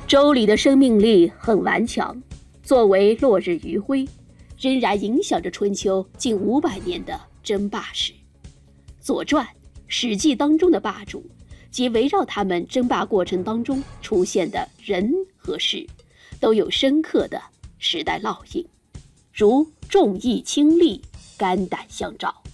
周礼的生命力很顽强，作为落日余晖，仍然影响着春秋近500年的争霸史。《左传》《史记》当中的霸主，及围绕他们争霸过程当中出现的人和事，都有深刻的时代烙印，如重义轻利，肝胆相照。